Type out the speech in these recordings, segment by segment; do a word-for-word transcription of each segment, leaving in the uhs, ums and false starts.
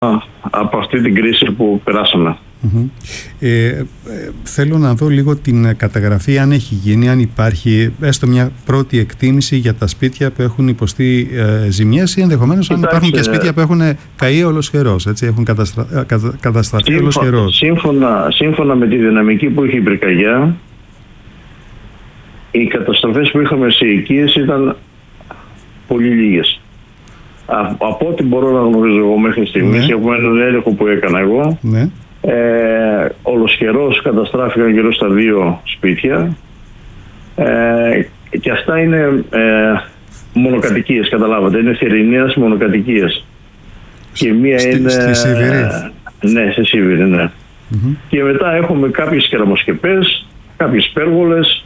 από αυτή την κρίση που περάσαμε. Mm-hmm. Ε, ε, θέλω να δω λίγο την καταγραφή, αν έχει γίνει, αν υπάρχει έστω μια πρώτη εκτίμηση για τα σπίτια που έχουν υποστεί ε, ζημιές ή ενδεχομένως αν υπάρχουν και σπίτια που έχουν καεί ολοσχερός, έτσι, έχουν καταστρα... κατα... καταστραφεί ολοσχερός. Σύμφωνα, σύμφωνα με τη δυναμική που είχε η πυρκαγιά, οι καταστροφές που είχαμε σε οικίες ήταν πολύ λίγες. Από ό,τι μπορώ να γνωρίζω εγώ μέχρι στιγμής, ναι. από έναν έλεγχο που έκανα εγώ, ναι. ε, ολοσχερός καταστράφηκαν γύρω στα δύο σπίτια ε, και αυτά είναι ε, μονοκατοικίες, καταλάβατε, είναι θηρηνίας μονοκατοικίες. Και μία στη, είναι... Στη Σίβηρη. Ε, ναι, στη Σίβηρη, ναι. Mm-hmm. Και μετά έχουμε κάποιες κεραμοσκεπές, κάποιες πέργολες,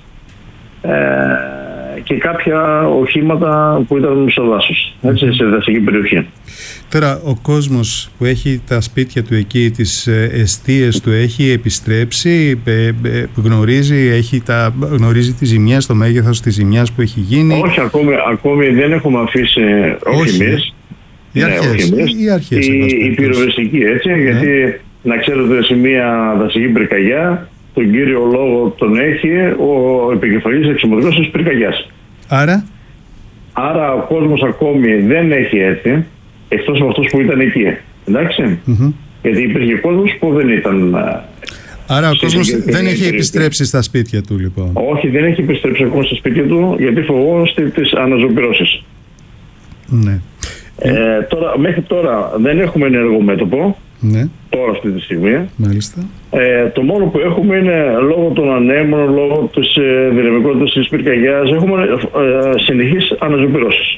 ε, και κάποια οχήματα που ήταν στο δάσος, έτσι, σε δασική περιοχή. Τώρα, ο κόσμος που έχει τα σπίτια του εκεί, τις εστίες του, έχει επιστρέψει, που γνωρίζει, έχει τα, γνωρίζει τις ζημιές, το μέγεθος της ζημιάς που έχει γίνει? Όχι, ακόμη, ακόμη δεν έχουμε αφήσει, όχι εμείς. Οι αρχές, ναι, οι, αρχές, η, η πυροσβεστική, έτσι, ναι. γιατί να ξέρετε, σε μια δασική πυρκαγιά, τον κύριο λόγο τον έχει ο επικεφαλής εξομολογός της πυρκαγιάς. Άρα? Άρα ο κόσμος ακόμη δεν έχει έρθει, εκτός από αυτούς που ήταν εκεί. Εντάξει. Mm-hmm. Γιατί υπήρχε κόσμος που δεν ήταν... Άρα ο κόσμος δεν έχει επιστρέψει στα σπίτια του, λοιπόν? Όχι, δεν έχει επιστρέψει ακόμα στα σπίτια του, γιατί φοβόμαστε τις αναζωπυρώσεις. Ναι. Ε, τώρα, μέχρι τώρα δεν έχουμε ενεργό μέτωπο. Ναι. Τώρα αυτή τη στιγμή. Μάλιστα. Ε, το μόνο που έχουμε είναι λόγω των ανέμων, λόγω της ε, δυναμικότητας της πυρκαγιάς, έχουμε ε, συνεχείς αναζωπυρώσεις.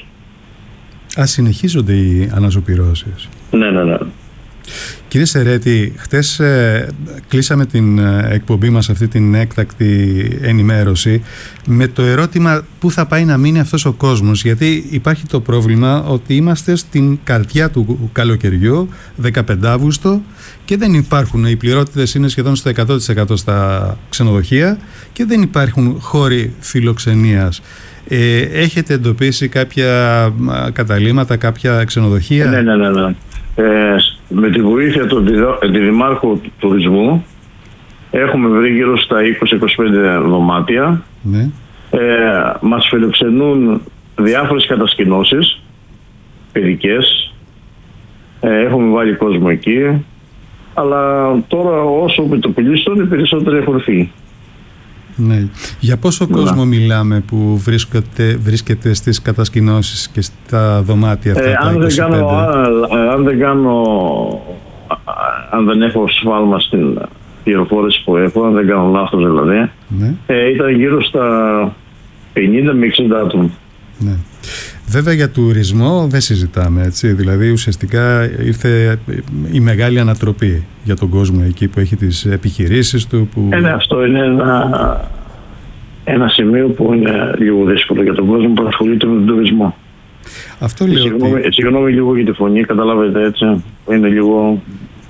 Α, συνεχίζονται οι αναζωπυρώσεις. Ναι, ναι, ναι. Κύριε Σερέτη, χτες ε, κλείσαμε την ε, εκπομπή μας, αυτή την έκτακτη ενημέρωση, με το ερώτημα πού θα πάει να μείνει αυτός ο κόσμος, γιατί υπάρχει το πρόβλημα ότι είμαστε στην καρδιά του καλοκαιριού, δεκαπέντε Αυγούστου, και δεν υπάρχουν, οι πληρότητες είναι σχεδόν στο εκατό τοις εκατό στα ξενοδοχεία και δεν υπάρχουν χώροι φιλοξενίας. Ε, έχετε εντοπίσει κάποια καταλύματα, κάποια ξενοδοχεία? Ναι, ναι, ναι, ναι. Ε, με τη βοήθεια του Δημάρχου του Τουρισμού έχουμε βρει γύρω στα είκοσι με είκοσι πέντε δωμάτια. Ναι. Ε, μας φιλοξενούν διάφορες κατασκηνώσεις παιδικές. Ε, έχουμε βάλει κόσμο εκεί. Αλλά τώρα όσο πιτοπηλίστων οι περισσότεροι έχουν φύγει. Ναι. Για πόσο ναι. κόσμο μιλάμε που βρίσκεται, βρίσκεται στις κατασκηνώσεις και στα δωμάτια αυτά? Ε, τα αν, δεν κάνω, αν, αν δεν κάνω αν δεν έχω σφάλμα στην πληροφόρηση που έχω, αν δεν κάνω λάθος δηλαδή, ναι. ε, ήταν γύρω στα πενήντα με εξήντα άτομα. Ναι. Βέβαια για τουρισμό δεν συζητάμε, έτσι, δηλαδή ουσιαστικά ήρθε η μεγάλη ανατροπή για τον κόσμο εκεί που έχει τις επιχειρήσεις του. Που... Ε, ναι, αυτό είναι ένα, ένα σημείο που είναι λίγο δύσκολο για τον κόσμο που ασχολείται με τον τουρισμό. Αυτό λέω. Συγγνώμη, ότι... συγγνώμη λίγο για τη φωνή, καταλάβετε, έτσι, είναι λίγο...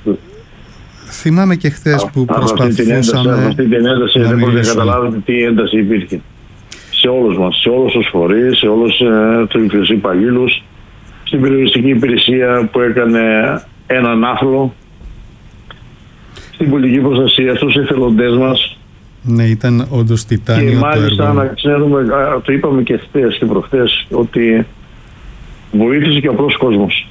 Θυμάμαι και χθες που Α, προσπαθούσαμε... Από αυτή την ένταση δεν μπορείτε να καταλάβετε τι ένταση υπήρχε. Σε όλους μας, σε όλους τους φορείς, σε όλους ε, τους υπαλλήλους, στην περιοριστική υπηρεσία που έκανε έναν άθλο, στην πολιτική προστασία, στους εθελοντές μας. Ναι, ήταν όντως τιτάνιο. Και μάλιστα το έργο. Να ξέρουμε, το είπαμε και χθες και προχθές, ότι βοήθησε και ο απλός κόσμος.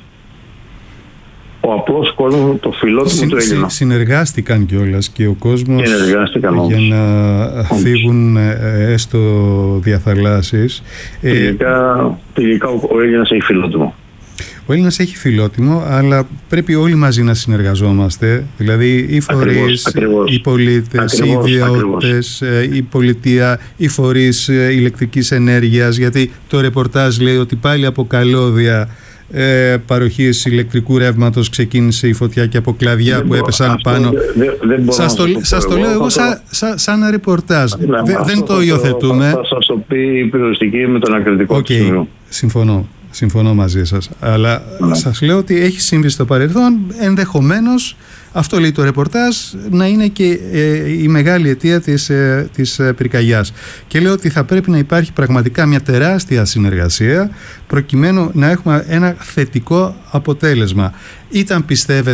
Ο απλός κόσμος, το φιλότιμο του Έλληνα. Συνεργάστηκαν κιόλας και ο κόσμος για να όμως. φύγουν έστω διαθαλάσσεις. Τελικά, τελικά ο Έλληνας έχει φιλότιμο. Ο Έλληνας έχει φιλότιμο, αλλά πρέπει όλοι μαζί να συνεργαζόμαστε. Δηλαδή οι φορείς, οι πολίτες, οι ιδιώτες, η πολιτεία, οι φορείς ηλεκτρικής ενέργειας. Γιατί το ρεπορτάζ λέει ότι πάλι από καλώδια Ε, παροχής ηλεκτρικού ρεύματος ξεκίνησε η φωτιά και από κλαδιά δεν που μπο, έπεσαν αυτό, πάνω. Δεν, δεν σας το, το, σας το λέω εγώ σαν σα, σα ρεπορτάζ. Ναι, δεν, δεν το υιοθετούμε. Θα σας το πει η περιοριστική με τον ακριτικό okay, σημείο. Συμφωνώ. Συμφωνώ μαζί σας. Αλλά ναι. σας λέω ότι έχει συμβεί στο παρελθόν, ενδεχομένως αυτό λέει το ρεπορτάζ, να είναι και ε, η μεγάλη αιτία της, ε, της ε, πυρκαγιάς. Και λέω ότι θα πρέπει να υπάρχει πραγματικά μια τεράστια συνεργασία προκειμένου να έχουμε ένα θετικό αποτέλεσμα. Ήταν, πιστεύετε,